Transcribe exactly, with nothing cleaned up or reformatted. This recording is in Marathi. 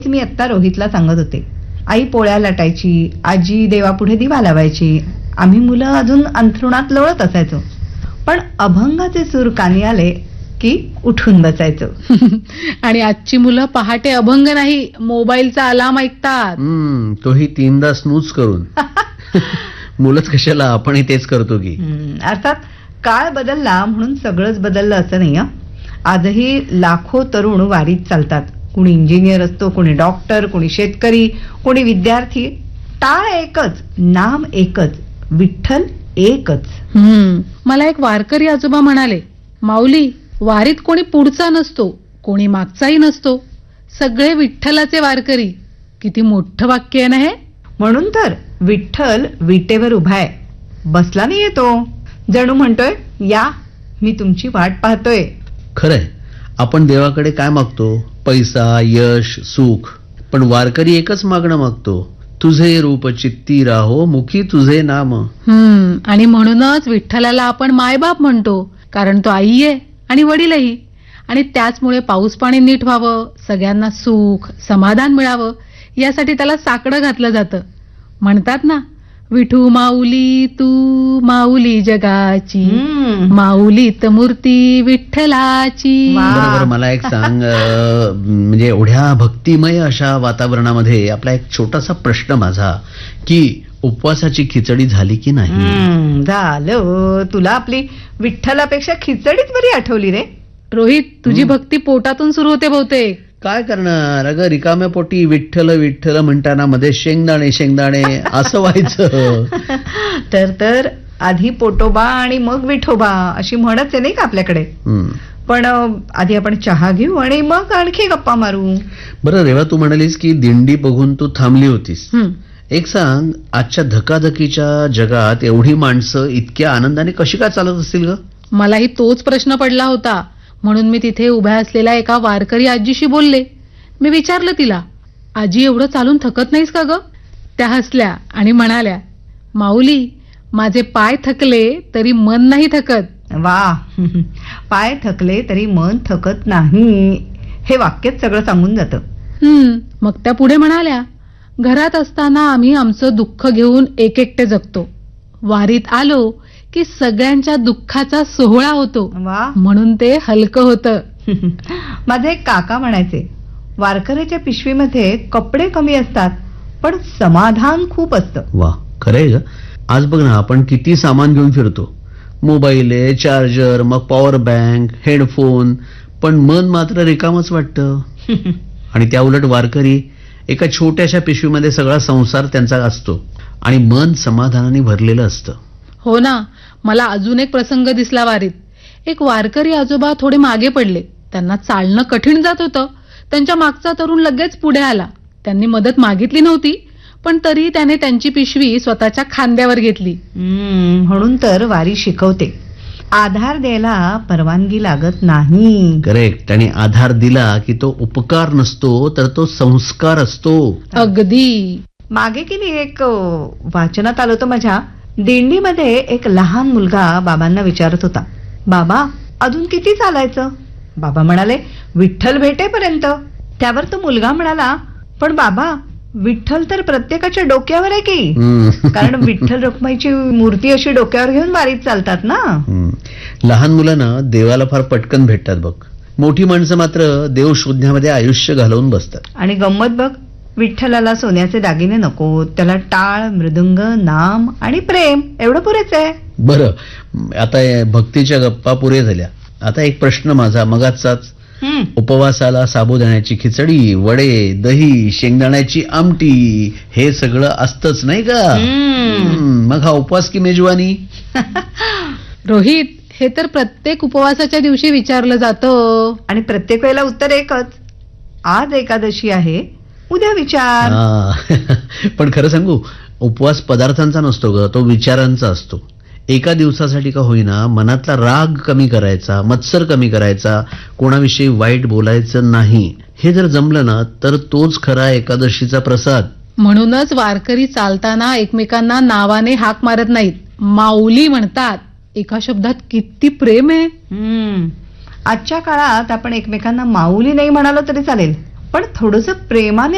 मी आत्ता रोहितला सांगत होते. आई पोळ्या लाटायची, आजी देवापुढे दिवा लावायची, आम्ही मुलं अजून अंथरुणात लोळत असायचो. पण अभंगाचे सूर कानी आले की उठून बसायचो. आणि आजची मुलं पहाटे अभंग नाही, मोबाईलचा अलार्म ऐकतात. हम्म, तोही तीनदा स्नूज करून. मुलंच कशाला, आपणही तेच करतो की. अर्थात काळ बदलला म्हणून सगळंच बदललं असं नाही. आजही लाखो तरुण वारीत चालतात. कुणी इंजिनियर असतो, कुणी डॉक्टर, कुणी शेतकरी, कुणी विद्यार्थी. टाळ एकच, नाम एकच, विठ्ठल एकच. हम्म मला एक वारकरी आजोबा म्हणाले, माऊली, वारीत कोणी पुढचा नसतो, कोणी मागचाही नसतो, सगळे विठ्ठलाचे वारकरी. किती मोठं वाक्य आहे ना हे. म्हणून तर विठ्ठल विटेवर उभाय, बसला नाही येतो, जणू म्हणतोय या, मी तुमची वाट पाहतोय. खरंय, आपण देवाकडे काय मागतो? पैसा, यश, सुख. पण वारकरी एकच मागणं मागतो, तुझे रूप चित्ती राहो, मुखी तुझे नाम. हम्म आणि म्हणूनच विठ्ठलाला आपण मायबाप म्हणतो, कारण तो आई आहे आणि वडीलही. आणि त्याचमुळे पाऊस पाणी नीट व्हावं, सगळ्यांना सुख समाधान मिळावं, यासाठी त्याला साकडं घातलं जातं. म्हणतात ना, विठू माऊली तू माऊली जगाची, माऊलीत मूर्ती विठ्ठलाची. बरोबर. मला एक सांग, म्हणजे एवढ्या भक्तिमय अशा वातावरणामध्ये आपला एक छोटासा प्रश्न माझा, की उपवासाची खिचडी झाली की नाही? झालं. तुला आपली विठ्ठलापेक्षा खिचडीच बरी आठवली रे. रोहित, तुझी भक्ती पोटातून सुरू होते बहुतेक. काय करणार, अगं रिकाम्या पोटी विठ्ठल विठ्ठल म्हणताना मध्ये शेंगदाणे शेंगदाणे असं व्हायचं. तर तर आधी पोटोबा आणि मग विठोबा अशी म्हणच आहे नाही का आपल्याकडे. पण आधी आपण चहा घेऊ आणि मग आणखी गप्पा मारू. बरं रेवा, तू म्हणालीस की दिंडी बघून तू थांबली होतीस. एक सांग, आजच्या धकाधकीच्या जगात एवढी माणसं इतक्या आनंदाने कशी काय चालत असतील ग? मलाही तोच प्रश्न पडला होता. म्हणून मी तिथे उभ्या असलेल्या एका वारकरी आजीशी बोलले. मी विचारलं तिला, आजी, एवढं चालून थकत नाहीस का ग? त्या हसल्या आणि म्हणाल्या, माऊली, माझे पाय थकले तरी मन नाही थकत. वा, पाय थकले तरी मन थकत नाही, हे वाक्यच सगळं सांगून जातं. हम्म मग त्या पुढे म्हणाल्या, घरात असताना आम्ही आमचं दुःख घेऊन एक एकटे जगतो, वारीत आलो की सगळ्यांच्या दुःखाचा सोहळा होतो, म्हणून ते हलकं होतं. माझे एक काका म्हणायचे, वारकऱ्याच्या पिशवीमध्ये कपडे कमी असतात पण समाधान खूप असतं. वा, खरंय ग. आज बघ ना, आपण किती सामान घेऊन फिरतो, मोबाईल आहे, चार्जर, मग पॉवर बँक, हेडफोन, पण मन मात्र रिकामच वाटतं. आणि त्या उलट वारकरी एका छोट्याशा पिशवीमध्ये सगळा संसार त्यांचा असतो आणि मन समाधानाने भरलेलं असतं. हो ना. मला अजून एक प्रसंग दिसला वारीत. एक वारकरी आजोबा थोडे मागे पडले. त्यांना चालणं कठीण जात होतं. त्यांच्या मागचा तरुण लगेच पुढे आला. त्यांनी मदत मागितली नव्हती, पण तरी त्याने त्यांची पिशवी स्वतःच्या खांद्यावर घेतली. म्हणून तर वारी शिकवते, आधार द्यायला परवानगी लागत नाही. करेक्ट. त्याने आधार दिला की तो उपकार नसतो, तर तो संस्कार असतो. अगदी. मागे की नाही एक वाचनात आलं होतं माझ्या, दिंडीमध्ये एक लहान मुलगा बाबांना विचारत होता, बाबा, अजून किती चालायचं? बाबा म्हणाले, विठ्ठल भेटेपर्यंत. त्यावर तो मुलगा म्हणाला, पण बाबा, विठ्ठल तर प्रत्येकाच्या डोक्यावर आहे की, कारण विठ्ठल रखुमाईची मूर्ती अशी डोक्यावर घेऊन वारीत चालतात ना. लहान मुलांना देवाला फार पटकन भेटतात बघ. मोठी माणसं मात्र देव शोधण्यामध्ये आयुष्य घालवून बसतात. आणि गंमत बघ, विठ्ठलाला सोन्याचे दागिने नको, त्याला टाळ, मृदुंग, नाम आणि प्रेम एवढं पुरेच आहे. बरं, आता भक्तीच्या गप्पा पुरे झाल्या. आता एक प्रश्न माझा मगाचाच, उपवासाला साबुदाण्याची खिचडी, वडे, दही, शेंगदाण्याची आमटी, हे सगळं असतंच नाही का? मग हा उपवास की मेजवानी? रोहित, हे तर प्रत्येक उपवासाच्या दिवशी विचारलं जातं आणि प्रत्येक वेळेला उत्तर एकच, आज एकादशी आहे, उद्या विचार. पण खरं सांगू, उपवास पदार्थांचा नसतो ग, तो विचारांचा असतो. एका दिवसासाठी का होईना मनातला राग कमी करायचा, मत्सर कमी करायचा, कोणाविषयी वाईट बोलायचं नाही, हे जर जमलं ना तर तोच खरा एकादशीचा प्रसाद. म्हणूनच वारकरी चालताना एकमेकांना नावाने हाक मारत नाहीत, माऊली म्हणतात. एका शब्दात किती प्रेम आहे. आजच्या काळात आपण एकमेकांना माऊली नाही म्हणालो तरी चालेल, पण थोडंसं प्रेमाने